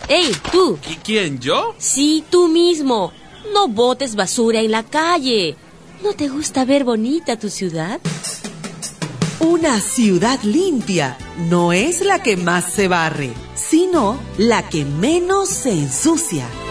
¡Ey, tú! ¿Quién, yo? Sí, tú mismo. No botes basura en la calle. ¿No te gusta ver bonita tu ciudad? Una ciudad limpia no es la que más se barre, sino la que menos se ensucia.